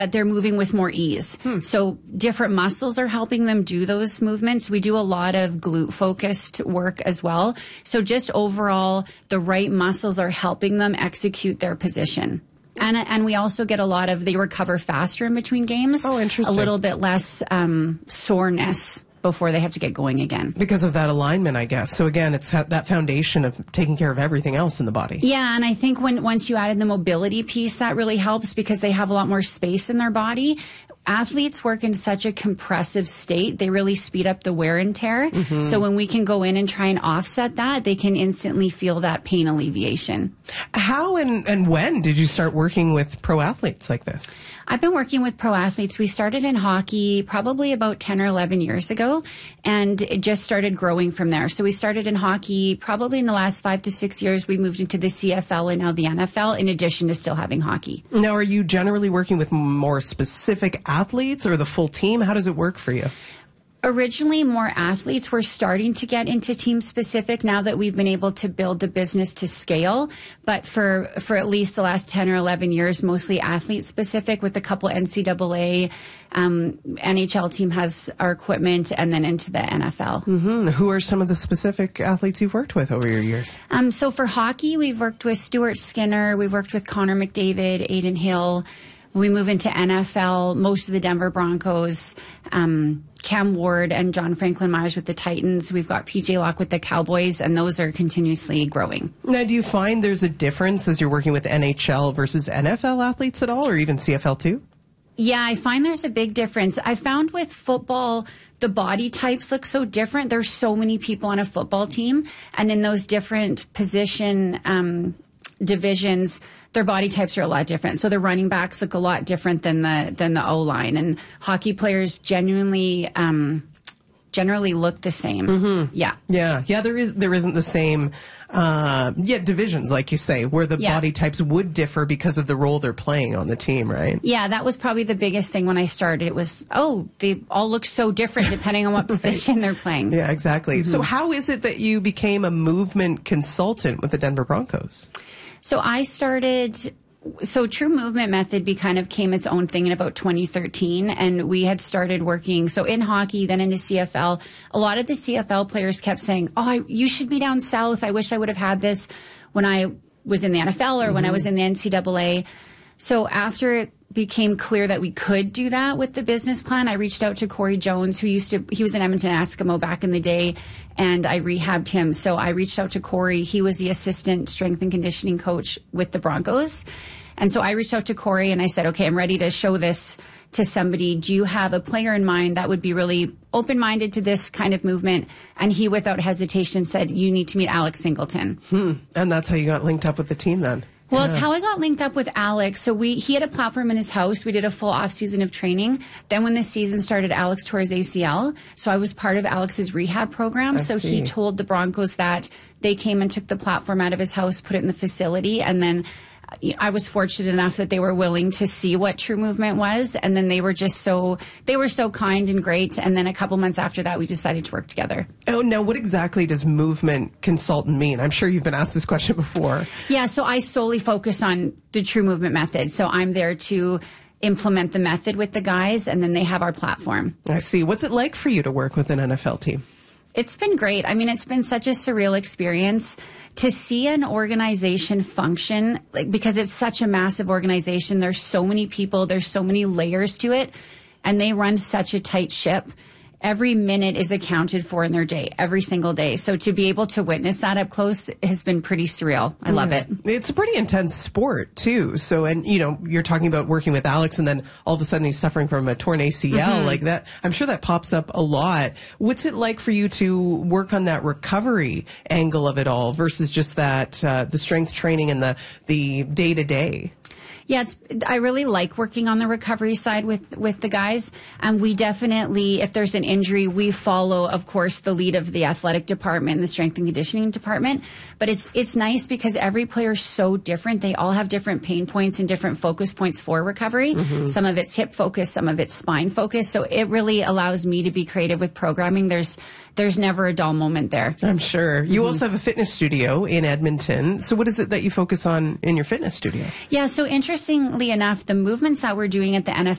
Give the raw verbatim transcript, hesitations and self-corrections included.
that they're moving with more ease. Hmm. So different muscles are helping them do those movements. We do a lot of glute focused work as well. So just overall, the right muscles are helping them execute their position. And and we also get a lot of, they recover faster in between games. Oh, interesting. A little bit less um, soreness before they have to get going again. Because of that alignment, I guess. So again, it's that foundation of taking care of everything else in the body. Yeah, and I think when once you added the mobility piece, that really helps because they have a lot more space in their body. Athletes work in such a compressive state, they really speed up the wear and tear. Mm-hmm. So when we can go in and try and offset that, they can instantly feel that pain alleviation. How and, and when did you start working with pro athletes like this? I've been working with pro athletes. We started in hockey probably about ten or eleven years ago, and it just started growing from there. So we started in hockey probably in the last five to six years. We moved into the C F L and now the N F L, in addition to still having hockey. Now, are you generally working with more specific athletes or the full team? How does it work for you? Originally, more athletes were starting to get into team specific now that we've been able to build the business to scale. But for, for at least the last ten or eleven years, mostly athlete specific with a couple N C double A. Um, N H L team has our equipment, and then into the N F L. Mm-hmm. Who are some of the specific athletes you've worked with over your years? Um, so for hockey, we've worked with Stuart Skinner. We've worked with Connor McDavid, Aiden Hill. When we move into N F L, most of the Denver Broncos, um, Cam Ward and John Franklin Myers with the Titans. We've got P J Locke with the Cowboys, and those are continuously growing. Now, do you find there's a difference as you're working with N H L versus N F L athletes at all, or even C F L too? Yeah, I find there's a big difference. I found with football, the body types look so different. There's so many people on a football team, and in those different position um, divisions, their body types are a lot different. So the running backs look a lot different than the than the O-line, and hockey players genuinely um, generally look the same. Mm-hmm. Yeah, yeah, yeah. There is there isn't the same uh, yeah divisions like you say where the yeah. body types would differ because of the role they're playing on the team, right? Yeah, that was probably the biggest thing when I started. It was oh they all look so different depending on what position right. they're playing. Yeah, exactly. Mm-hmm. So how is it that you became a movement consultant with the Denver Broncos? So I started, so True Movement Method be kind of came its own thing in about twenty thirteen, and we had started working, so in hockey, then into C F L. A lot of the C F L players kept saying, oh, I, you should be down south. I wish I would have had this when I was in the N F L or mm-hmm. when I was in the N C double A. So after it became clear that we could do that with the business plan, I reached out to Corey Jones, who used to, he was an Edmonton Eskimo back in the day, and I rehabbed him. So I reached out to Corey. He was the assistant strength and conditioning coach with the Broncos. And so I reached out to Corey and I said, okay, I'm ready to show this to somebody. Do you have a player in mind that would be really open-minded to this kind of movement? And he, without hesitation, said, you need to meet Alex Singleton. Hmm. And that's how you got linked up with the team then? Well, yeah. It's how I got linked up with Alex. So we he had a platform in his house. We did a full off season of training. Then when the season started, Alex tore his A C L. So I was part of Alex's rehab program. I so see. He told the Broncos that they came and took the platform out of his house, put it in the facility, and then I was fortunate enough that they were willing to see what True Movement was, and then they were just so they were so kind and great. And then a couple months after that, we decided to work together. Oh, now what exactly does movement consultant mean? I'm sure you've been asked this question before. Yeah, so I solely focus on the True Movement method. So I'm there to implement the method with the guys, and then they have our platform. I see. What's it like for you to work with an N F L team? It's been great. I mean, it's been such a surreal experience to see an organization function, like, because it's such a massive organization. There's so many people, there's so many layers to it, and they run such a tight ship. Every minute is accounted for in their day, every single day. So to be able to witness that up close has been pretty surreal. I love yeah. it. It's a pretty intense sport, too. So, and, you know, you're talking about working with Alex, and then all of a sudden he's suffering from a torn A C L. Mm-hmm. Like that, I'm sure that pops up a lot. What's it like for you to work on that recovery angle of it all versus just that, uh, the strength training and the, the day-to-day? Yeah, it's, I really like working on the recovery side with, with the guys. And we definitely, if there's an injury, we follow, of course, the lead of the athletic department and the strength and conditioning department. But it's it's nice because every player is so different. They all have different pain points and different focus points for recovery. Mm-hmm. Some of it's hip focus, some of it's spine focus. So it really allows me to be creative with programming. There's there's never a dull moment there. I'm sure. You mm-hmm. also have a fitness studio in Edmonton. So what is it that you focus on in your fitness studio? Yeah, so interestingly enough, the movements that we're doing at the N F